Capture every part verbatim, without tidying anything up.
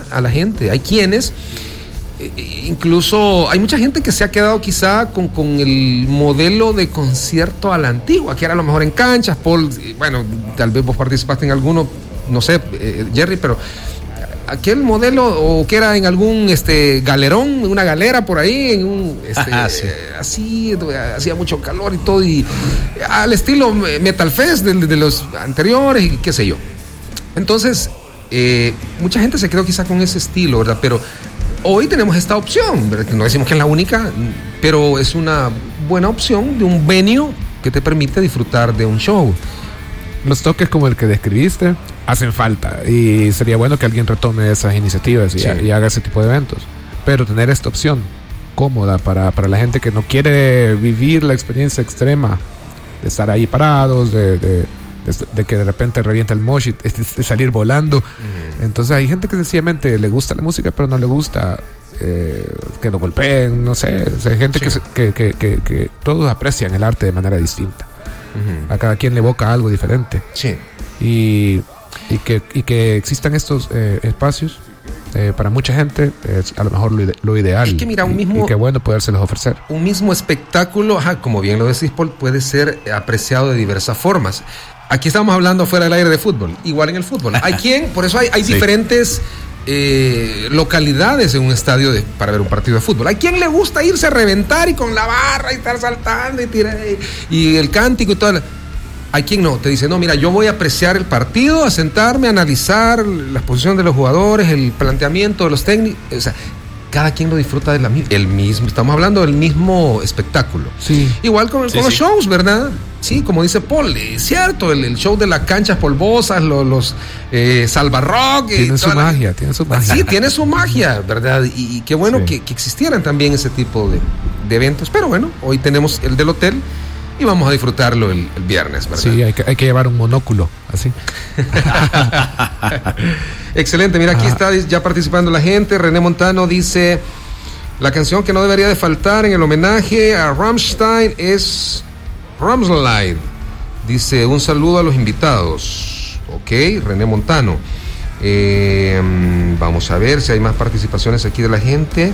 a la gente. Hay quienes, eh, incluso hay mucha gente que se ha quedado quizá con, con el modelo de concierto a la antigua, que era a lo mejor en canchas. Paul, bueno, tal vez vos participaste en alguno, no sé, eh, Jerry, pero aquel modelo, o que era en algún este galerón, una galera por ahí, en un este, Ajá, sí. eh, así, hacía mucho calor y todo, y al estilo Metal Fest de, de los anteriores, y qué sé yo. Entonces, eh, mucha gente se quedó quizá con ese estilo, ¿verdad? Pero hoy tenemos esta opción, ¿verdad? No decimos que es la única, pero es una buena opción de un venue que te permite disfrutar de un show. Los toques como el que describiste hacen falta, y sería bueno que alguien retome esas iniciativas y, sí. y haga ese tipo de eventos, pero tener esta opción cómoda para, para la gente que no quiere vivir la experiencia extrema de estar ahí parados, de, de, de, de que de repente revienta el mosh, de, de salir volando. Uh-huh. Entonces hay gente que sencillamente le gusta la música pero no le gusta eh, que lo golpeen, no sé, o sea, hay gente sí. que, que, que, que, que todos aprecian el arte de manera distinta. Uh-huh. A cada quien le evoca algo diferente. Sí. Y, y, que, y que existan estos eh, espacios eh, para mucha gente es a lo mejor lo, ide- lo ideal. Es que mira, un y, mismo, y qué bueno podérselos ofrecer. Un mismo espectáculo, ajá, como bien lo decís, Paul, puede ser apreciado de diversas formas. Aquí estamos hablando fuera del aire de fútbol, igual en el fútbol. Hay quien, por eso hay, hay sí. diferentes eh, localidades en un estadio de, para ver un partido de fútbol. Hay quien le gusta irse a reventar y con la barra y estar saltando y tirar y, y el cántico y todo. La... Hay quien no, te dice, no, mira, yo voy a apreciar el partido, a sentarme, a analizar la posición de los jugadores, el planteamiento de los técnicos, o sea, cada quien lo disfruta de la, el mismo, estamos hablando del mismo espectáculo. Sí. Igual con, sí, con sí. los shows, ¿verdad? Sí, como dice Paul, es cierto, el, el show de las canchas polvosas, los, los eh, salvarrock. Tiene su magia, la... tiene su magia. Sí, tiene su magia, ¿verdad? Y, y qué bueno sí. que, que existieran también ese tipo de, de eventos, pero bueno, hoy tenemos el del hotel. Y vamos a disfrutarlo el, el viernes, ¿verdad? Sí, hay que, hay que llevar un monóculo, así. Excelente, mira, aquí ah. está ya participando la gente. René Montano dice, la canción que no debería de faltar en el homenaje a Rammstein es Rammstein. Dice, un saludo a los invitados. Ok, René Montano. Eh, vamos a ver si hay más participaciones aquí de la gente.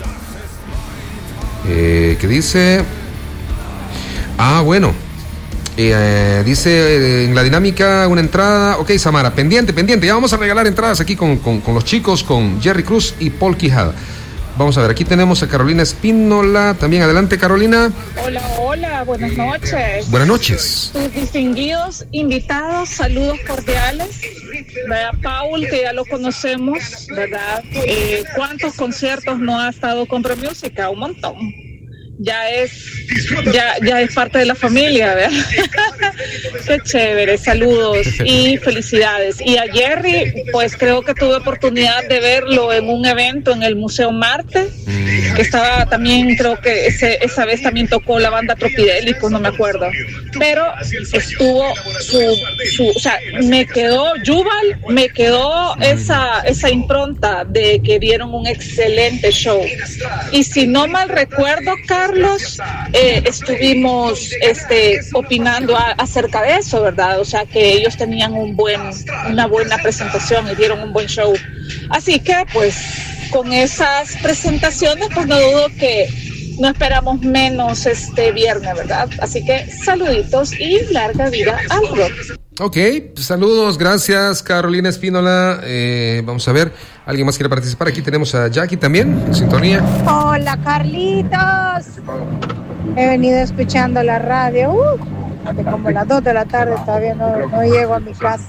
Eh, ¿Qué dice? Ah, bueno, eh, dice eh, en la dinámica una entrada. Ok, Samara, pendiente, pendiente. Ya vamos a regalar entradas aquí con, con, con los chicos, con Jerry Cruz y Paul Quijada. Vamos a ver, aquí tenemos a Carolina Espínola. También adelante, Carolina. Hola, hola, buenas noches. Buenas noches. Tus distinguidos invitados, saludos cordiales. ¿Verdad? Paul, que ya lo conocemos, ¿verdad? Eh, ¿Cuántos conciertos no ha estado con Pro Música? Un montón. Ya es, ya, ya es parte de la familia, ¿verdad? Qué chévere, saludos y felicidades. Y a Jerry, pues creo que tuve oportunidad de verlo en un evento en el Museo Marte, que estaba también, creo que ese, esa vez también tocó la banda Tropidélicos, no me acuerdo. Pero estuvo su, su, o sea, me quedó, Yuval, me quedó esa, esa impronta de que dieron un excelente show. Y si no mal recuerdo, Carlos, eh, estuvimos este, opinando a, acerca de eso, ¿verdad? O sea, que ellos tenían un buen, una buena presentación y dieron un buen show. Así que, pues, con esas presentaciones, pues no dudo que no esperamos menos este viernes, ¿verdad? Así que, saluditos y larga vida al rock. Ok, saludos, gracias Carolina Espínola. Eh, vamos a ver, ¿alguien más quiere participar? Aquí tenemos a Jackie también, en sintonía. Hola Carlitos, he venido escuchando la radio, uh, como las dos de la tarde, todavía no, no llego a mi casa.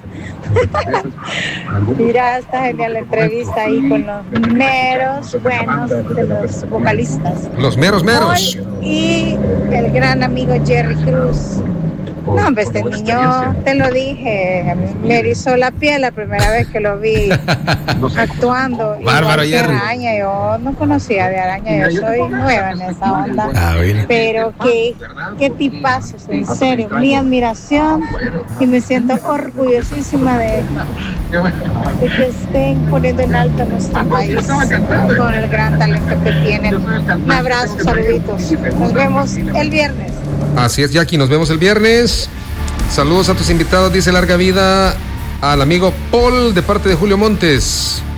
Mira, está genial la entrevista ahí con los meros buenos de los vocalistas. Los meros meros. Paul y el gran amigo Jerry Cruz. No, hombre, este niño, te lo dije, me erizó la piel la primera vez que lo vi actuando. Bárbaro, Jerry. Araña, yo no conocía de Araña, yo soy nueva en esa onda. Ah, bien. Pero qué, qué tipazos, en serio, mi admiración y me siento orgullosísima de, de que estén poniendo en alto nuestro país con el gran talento que tienen. Un abrazo, saluditos. Nos vemos el viernes. Así es, Jackie, nos vemos el viernes. Saludos a tus invitados, dice larga vida al amigo Paul de parte de Julio Montes.